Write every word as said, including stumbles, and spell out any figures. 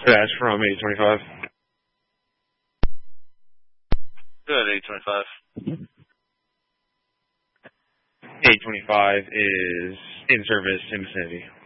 Dash from eight twenty-five. Good, eight twenty-five. eight twenty-five is in service in vicinity.